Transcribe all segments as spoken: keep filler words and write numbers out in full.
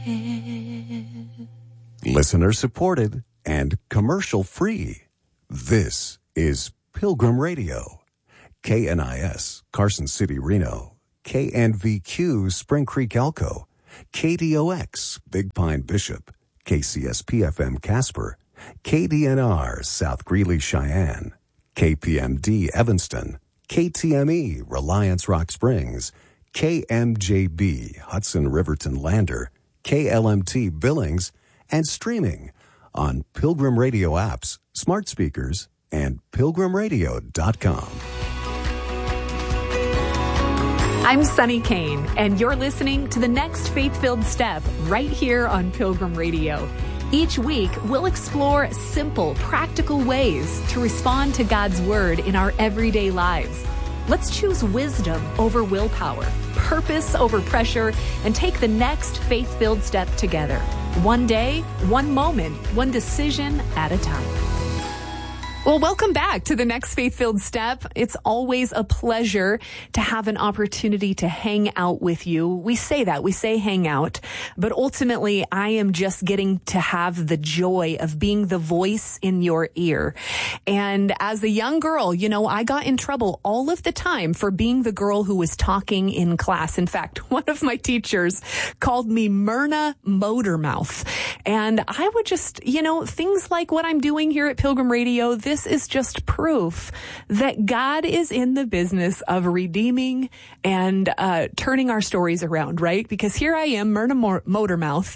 Listener supported and commercial free. This is Pilgrim Radio. K N I S, Carson City, Reno. K N V Q, Spring Creek, Elko. K D O X, Big Pine, Bishop. K C S P F M, Casper. K D N R, South Greeley, Cheyenne. K P M D, Evanston. K T M E, Reliance, Rock Springs. K M J B, Hudson, Riverton, Lander. K L M T, Billings. And streaming on Pilgrim Radio apps, smart speakers, and pilgrim radio dot com. I'm Sunny Kane, and you're listening to the next Faith-Filled Step right here on Pilgrim Radio. Each week, we'll explore simple, practical ways to respond to God's Word in our everyday lives. Let's choose wisdom over willpower, purpose over pressure, and take the next faith-filled step together. One day, one moment, one decision at a time. Well, welcome back to the next Faith-Filled Step. It's always a pleasure to have an opportunity to hang out with you. We say that, we say hang out, but ultimately I am just getting to have the joy of being the voice in your ear. And as a young girl, you know, I got in trouble all of the time for being the girl who was talking in class. In fact, one of my teachers called me Myrna Motormouth. And I would just, you know, things like what I'm doing here at Pilgrim Radio, this is just proof that God is in the business of redeeming and uh, turning our stories around, right? Because here I am, Myrna Motormouth,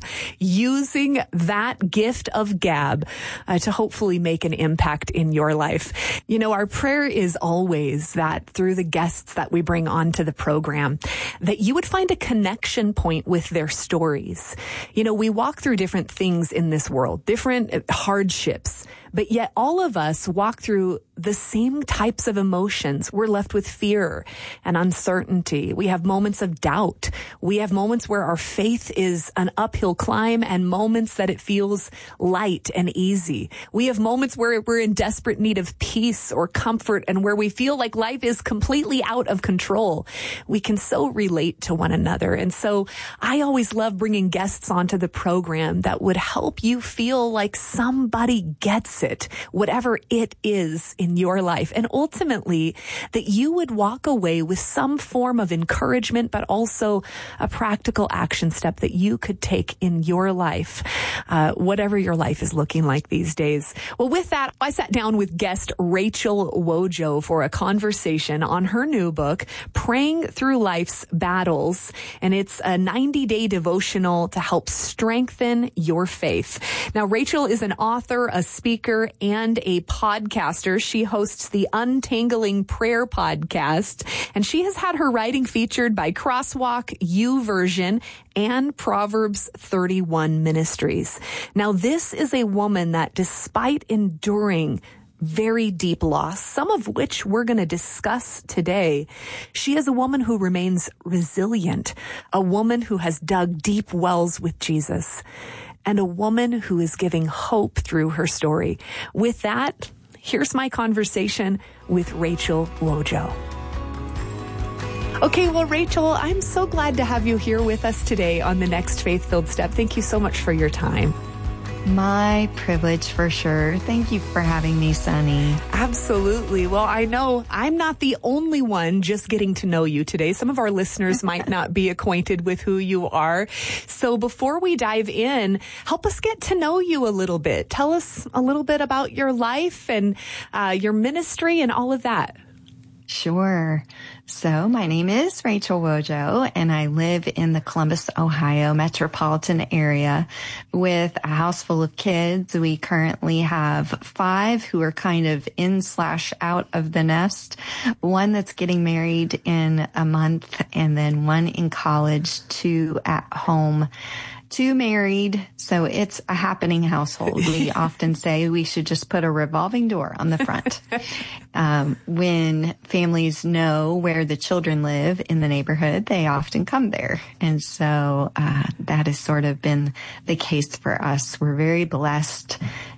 using that gift of gab uh, to hopefully make an impact in your life. You know, our prayer is always that through the guests that we bring onto the program, that you would find a connection point with their stories. You know, we walk through different things in this world, different hardships, but yet all of us walk through the same types of emotions. We're left with fear and uncertainty. We have moments of doubt. We have moments where our faith is an uphill climb and moments that it feels light and easy. We have moments where we're in desperate need of peace or comfort and where we feel like life is completely out of control. We can so relate to one another. And so I always love bringing guests onto the program that would help you feel like somebody gets it, whatever it is in your life. And ultimately, that you would walk away with some form of encouragement, but also a practical action step that you could take in your life, uh, whatever your life is looking like these days. Well, with that, I sat down with guest Rachel Wojo for a conversation on her new book, Praying Through Life's Battles. And it's a ninety-day devotional to help strengthen your faith. Now, Rachel is an author, a speaker, and a podcaster. She hosts the Untangling Prayer podcast, and she has had her writing featured by Crosswalk, YouVersion, and Proverbs thirty-one Ministries. Now, this is a woman that, despite enduring very deep loss, some of which we're going to discuss today, she is a woman who remains resilient, a woman who has dug deep wells with Jesus, and a woman who is giving hope through her story. With that, here's my conversation with Rachel Wojo. Okay, well, Rachel, I'm so glad to have you here with us today on the next Faith-Filled Step. Thank you so much for your time. My privilege, for sure. Thank you for having me, Sunny. Absolutely. Well, I know I'm not the only one just getting to know you today. Some of our listeners might not be acquainted with who you are. So before we dive in, help us get to know you a little bit. Tell us a little bit about your life and uh, your ministry and all of that. Sure. So my name is Rachel Wojo, and I live in the Columbus, Ohio metropolitan area with a house full of kids. We currently have five who are kind of in slash out of the nest, one that's getting married in a month, and then one in college, two at home. Two married, so it's a happening household. We often say we should just put a revolving door on the front. Um, when families know where the children live in the neighborhood, they often come there. And so uh, that has sort of been the case for us. We're very blessed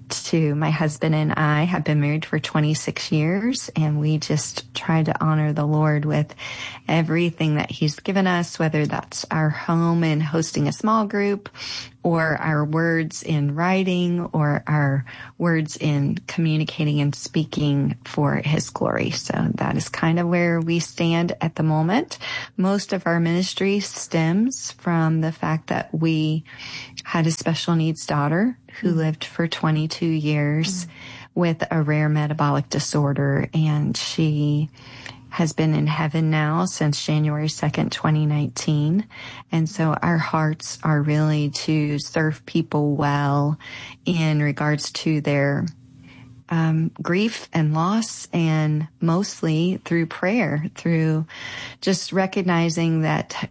to my husband and I have been married for twenty-six years, and we just try to honor the Lord with everything that he's given us, whether that's our home and hosting a small group, or our words in writing, or our words in communicating and speaking for his glory. So that is kind of where we stand at the moment. Most of our ministry stems from the fact that we had a special needs daughter who mm. lived for twenty-two years mm. with a rare metabolic disorder, and she has been in heaven now since January second, twenty nineteen. And so our hearts are really to serve people well in regards to their um, grief and loss, and mostly through prayer, through just recognizing that